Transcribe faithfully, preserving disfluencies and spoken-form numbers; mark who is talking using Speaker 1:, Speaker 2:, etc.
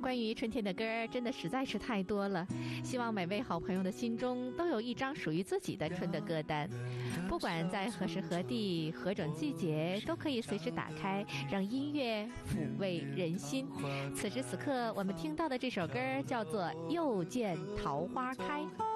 Speaker 1: 关于春天的歌儿真的实在是太多了，希望每位好朋友的心中都有一张属于自己的春的歌单，不管在何时何地何种季节，都可以随时打开，让音乐抚慰人心。此时此刻我们听到的这首歌叫做《又见桃花开》。